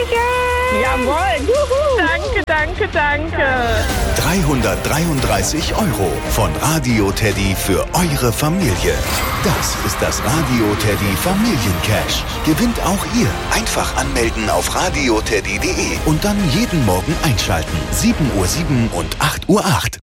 Hallöchen! Jawohl! Juhu. Danke. 333 € von Radio Teddy für eure Familie. Das ist das Radio Teddy Familiencash. Gewinnt auch ihr. Einfach anmelden auf radioteddy.de und dann jeden Morgen einschalten. 7:07 und 8:08.